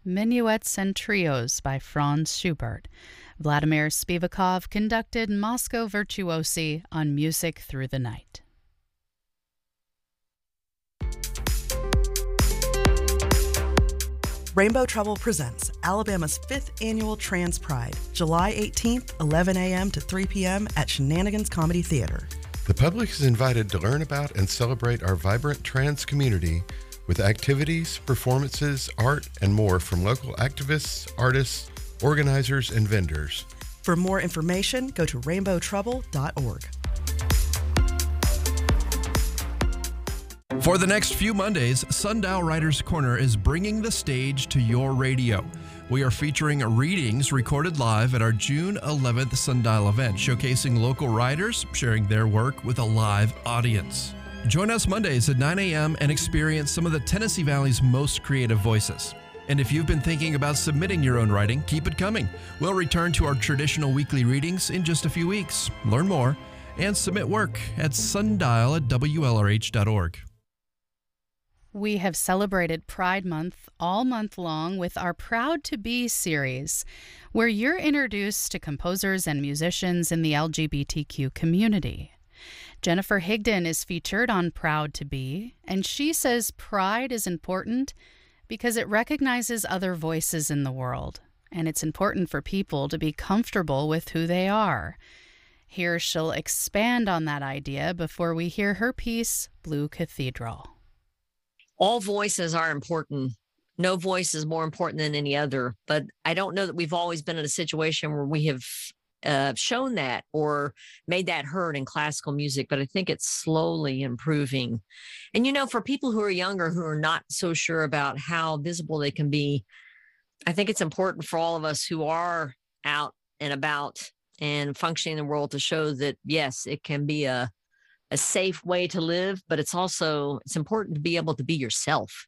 Minuets and Trios by Franz Schubert. Vladimir Spivakov conducted Moscow Virtuosi on Music Through the Night. Rainbow Trouble presents Alabama's 5th Annual Trans Pride, July 18th, 11 a.m. to 3 p.m. at Shenanigans Comedy Theater. The public is invited to learn about and celebrate our vibrant trans community with activities, performances, art, and more from local activists, artists, organizers, and vendors. For more information, go to rainbowtrouble.org. For the next few Mondays, Sundial Writers Corner is bringing the stage to your radio. We are featuring readings recorded live at our June 11th Sundial event, showcasing local writers sharing their work with a live audience. Join us Mondays at 9 a.m. and experience some of the Tennessee Valley's most creative voices. And if you've been thinking about submitting your own writing, keep it coming. We'll return to our traditional weekly readings in just a few weeks. Learn more and submit work at sundial@wlrh.org. We have celebrated Pride Month all month long with our Proud to Be series, where you're introduced to composers and musicians in the LGBTQ community. Jennifer Higdon is featured on Proud to Be, and she says pride is important because it recognizes other voices in the world, and it's important for people to be comfortable with who they are. Here she'll expand on that idea before we hear her piece, Blue Cathedral. All voices are important. No voice is more important than any other. But I don't know that we've always been in a situation where we have shown that or made that heard in classical music, but I think it's slowly improving. And, you know, for people who are younger, who are not so sure about how visible they can be, I think it's important for all of us who are out and about and functioning in the world to show that, yes, it can be a safe way to live, but it's important to be able to be yourself.